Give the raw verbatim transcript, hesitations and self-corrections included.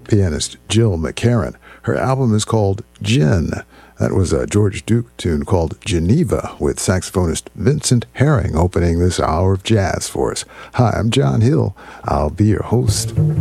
pianist Jill McCarran. Her album is called Gin. That was a George Duke tune called Geneva with saxophonist Vincent Herring opening this hour of jazz for us. Hi, I'm John Hill. I'll be your host.